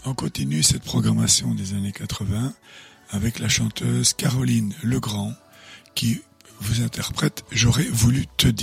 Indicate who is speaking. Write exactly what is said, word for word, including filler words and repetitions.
Speaker 1: On continue cette programmation des années quatre-vingts avec la chanteuse Caroline Legrand qui vous interprète « J'aurais voulu te dire ».